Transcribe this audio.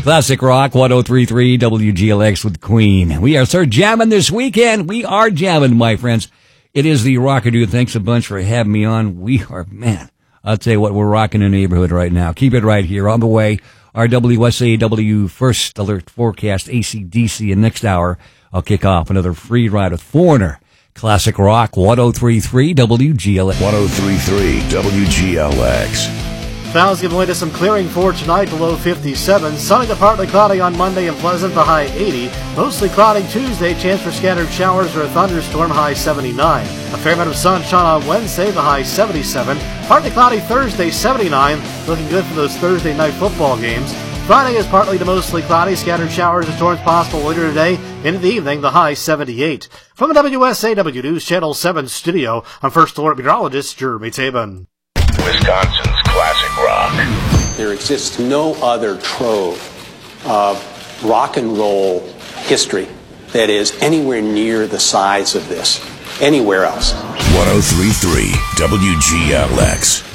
Classic Rock 103.3 WGLX with Queen. We are so jamming this weekend. We are jamming, my friends. It is the Rocker Dude. Thanks a bunch for having me on. We are, man, I'll tell you what, we're rocking the neighborhood right now. Keep it right here. On the way, our WSAW First Alert Forecast, AC/DC, and next hour, I'll kick off another free ride with Foreigner. Classic Rock 103.3 WGLX. 103.3 WGLX. Clouds giving way to some clearing for tonight, below 57. Sunny to partly cloudy on Monday and pleasant, the high 80. Mostly cloudy Tuesday, chance for scattered showers or a thunderstorm, high 79. A fair amount of sunshine on Wednesday, the high 77. Partly cloudy Thursday, 79. Looking good for those Thursday night football games. Friday is partly to mostly cloudy, scattered showers and storms possible later today. Into the evening, the high 78. From the WSAW News Channel 7 studio, I'm First Alert Meteorologist Jeremy Tabin. Wisconsin's Classic Rock. There exists no other trove of rock and roll history that is anywhere near the size of this, anywhere else. 103.3 WGLX.